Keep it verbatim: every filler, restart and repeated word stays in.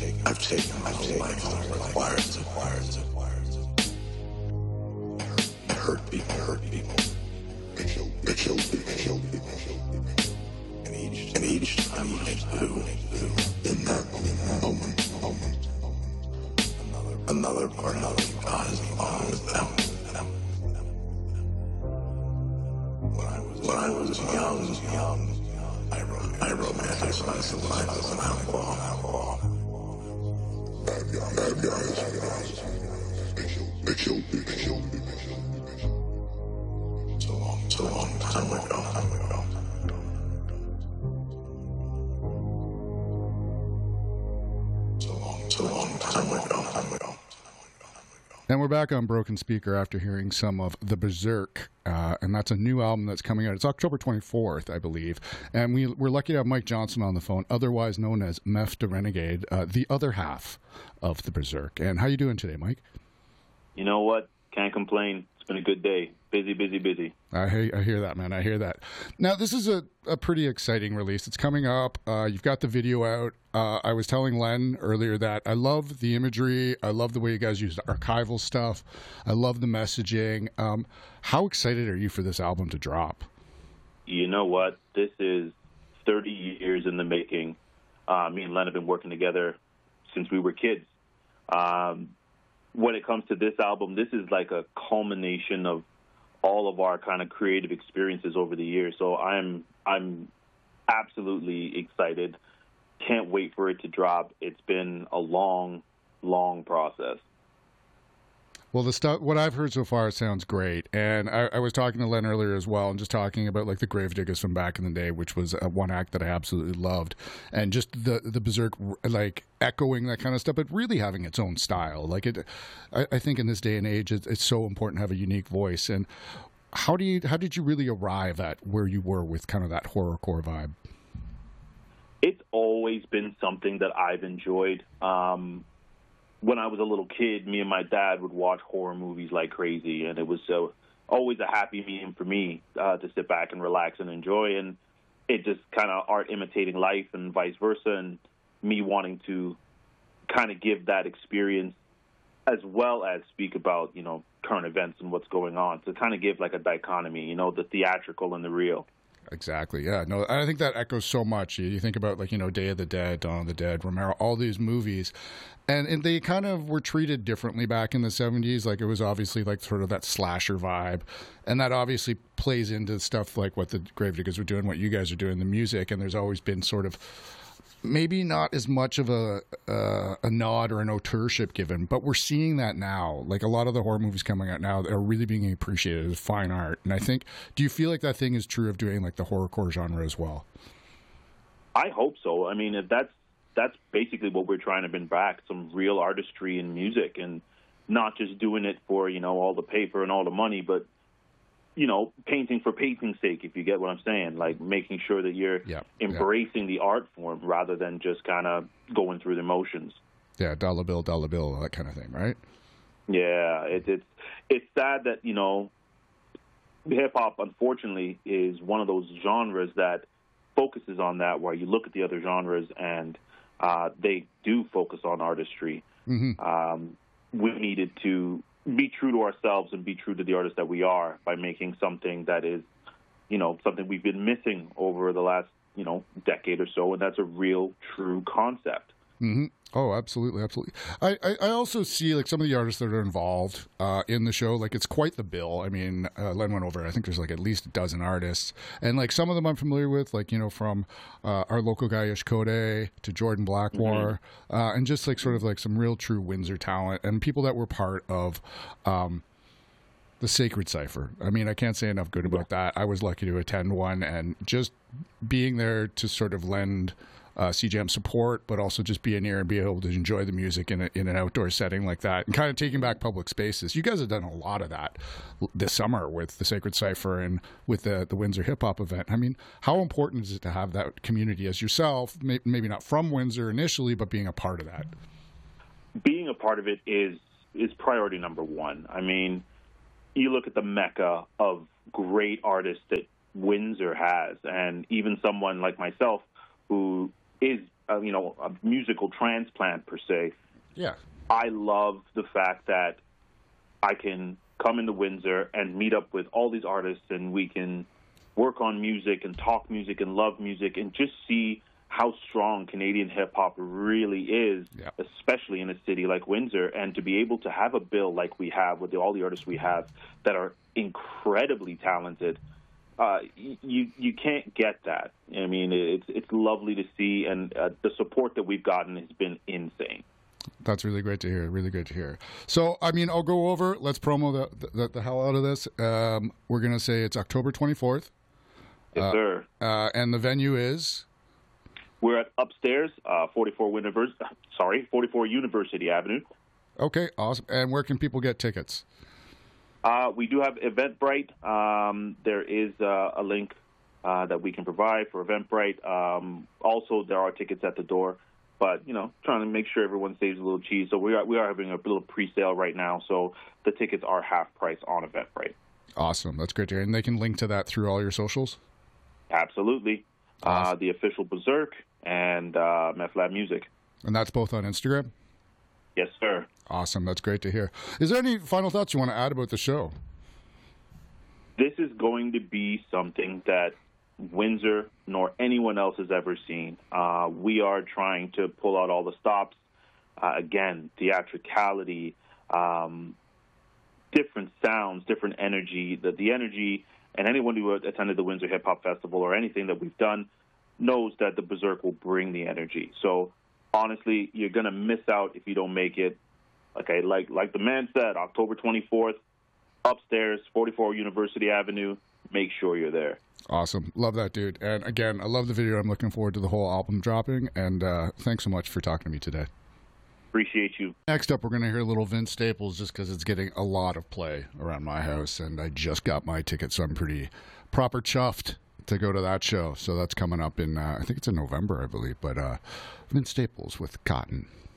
I've taken my whole life on requires requires requires. I hurt people, hurt people. I killed, I killed people, I killed people, I killed people. And each, and each time I do, in that moment, moment, another, another part of me dies along with them. When I was, when I was young, young, I wrote, I romanticized the life of an outlaw, outlaw. Bad guys, bad guys, bad guys. They killed, they killed me, they killed me, they killed me, they killed me. So long, so long time ago, time ago. So long, so long time ago, time ago. And we're back on Broken Speaker after hearing some of The Berserk, uh, and that's a new album that's coming out. It's October twenty-fourth, I believe, and we, we're lucky to have Mike Johnson on the phone, otherwise known as Meph the Renegade, uh, the other half of The Berserk. And how you doing today, Mike? You know what? Can't complain. It's been a good day. Busy, busy, busy. I hear, I hear that, man. I hear that. Now, this is a, a pretty exciting release. It's coming up. Uh, you've got the video out. Uh, I was telling Len earlier that I love the imagery. I love the way you guys use archival stuff. I love the messaging. Um, how excited are you for this album to drop? You know what? This is thirty years in the making. Uh, me and Len have been working together since we were kids. Um, when it comes to this album, this is like a culmination of all of our kind of creative experiences over the years. So I'm I'm absolutely excited. Can't wait for it to drop. It's been a long, long process. Well, the stuff, what I've heard so far sounds great. And I, I was talking to Len earlier as well, and just talking about like the Gravediggers from back in the day, which was uh, one act that I absolutely loved. And just the, the Berserk, like echoing that kind of stuff, but really having its own style. Like it, I, I think in this day and age, it's, it's so important to have a unique voice. And how do you, how did you really arrive at where you were with kind of that horrorcore vibe? It's always been something that I've enjoyed. Um, when I was a little kid, me and my dad would watch horror movies like crazy, and it was so always a happy medium for me uh, to sit back and relax and enjoy. And it just kind of art imitating life and vice versa, and me wanting to kind of give that experience as well as speak about, you know, current events and what's going on, to kind of give like a dichotomy, you know, the theatrical and the real. Exactly. Yeah. No, I think that echoes so much. You, you think about like, you know, Day of the Dead, Dawn of the Dead, Romero, all these movies, and, and they kind of were treated differently back in the seventies. Like it was obviously like sort of that slasher vibe, and that obviously plays into stuff like what the Gravediggers were doing, what you guys are doing, the music. And there's always been sort of maybe not as much of a uh, a nod or an auteurship given, but we're seeing that now. Like a lot of the horror movies coming out now are really being appreciated as fine art. And I think, do you feel like that thing is true of doing like the horrorcore genre as well? I hope so. I mean, if that's that's basically what we're trying to bring back, some real artistry in music, and not just doing it for, you know, all the paper and all the money, but you know, painting for painting's sake, if you get what I'm saying, like making sure that you're yeah, embracing yeah. the art form rather than just kind of going through the motions. Yeah, dollar bill, dollar bill, that kind of thing, right? Yeah, it, it's it's sad that, you know, hip hop, unfortunately, is one of those genres that focuses on that, where you look at the other genres and uh, they do focus on artistry. Mm-hmm. Um, we needed to be true to ourselves and be true to the artists that we are by making something that is, you know, something we've been missing over the last, you know, decade or so, and that's a real, true concept. Mm-hmm. Oh, absolutely, absolutely. I, I, I also see like some of the artists that are involved uh, in the show. Like it's quite the bill. I mean, uh, Len went over. I think there's like at least a dozen artists, and like some of them I'm familiar with. Like you know, from uh, our local guy Ishkode to Jordan Blackmore, mm-hmm. uh, and just like sort of like some real true Windsor talent and people that were part of. Um, The Sacred Cipher. I mean, I can't say enough good about that. I was lucky to attend one, and just being there to sort of lend uh, C J M support, but also just being here and be able to enjoy the music in, a, in an outdoor setting like that, and kind of taking back public spaces. You guys have done a lot of that this summer with the Sacred Cipher and with the, the Windsor Hip Hop event. I mean, how important is it to have that community as yourself, maybe not from Windsor initially, but being a part of that? Being a part of it is is priority number one. I mean, you look at the mecca of great artists that Windsor has, and even someone like myself who is uh, you know, a musical transplant per se. Yeah. I love the fact that I can come into Windsor and meet up with all these artists, and we can work on music and talk music and love music and just see how strong Canadian hip-hop really is, yeah. especially in a city like Windsor, and to be able to have a bill like we have with the, all the artists we have that are incredibly talented. Uh, you you can't get that. I mean, it's it's lovely to see, and uh, the support that we've gotten has been insane. That's really great to hear. Really great to hear. So, I mean, I'll go over. Let's promo the the, the hell out of this. Um, we're gonna say it's October twenty-fourth. Yes, uh, sir. Uh, and the venue is. We're at upstairs, uh, forty-four Univers- Sorry, forty-four University Avenue. Okay, awesome. And where can people get tickets? Uh, we do have Eventbrite. Um, there is uh, a link uh, that we can provide for Eventbrite. Um, also, there are tickets at the door, but you know, trying to make sure everyone saves a little cheese. So we are we are having a little pre-sale right now. So the tickets are half price on Eventbrite. Awesome, that's great to hear. And they can link to that through all your socials. Absolutely, awesome. uh, the official Berserk and uh, Meth Lab Music. And that's both on Instagram? Yes, sir. Awesome. That's great to hear. Is there any final thoughts you want to add about the show? This is going to be something that Windsor nor anyone else has ever seen. Uh, we are trying to pull out all the stops. Uh, again, theatricality, um, different sounds, different energy. The, the energy, and anyone who attended the Windsor Hip Hop Festival or anything that we've done knows that the Berserk will bring the energy. So honestly, you're going to miss out if you don't make it. Okay, like like the man said, October twenty-fourth, upstairs, forty-four University Avenue. Make sure you're there. Awesome. Love that, dude. And again, I love the video. I'm looking forward to the whole album dropping. And uh, thanks so much for talking to me today. Appreciate you. Next up, we're going to hear a little Vince Staples just because it's getting a lot of play around my house. And I just got my ticket, so I'm pretty proper chuffed to go to that show. So that's coming up in, uh, I think it's in November, I believe. But uh, Vince Staples with Cotton.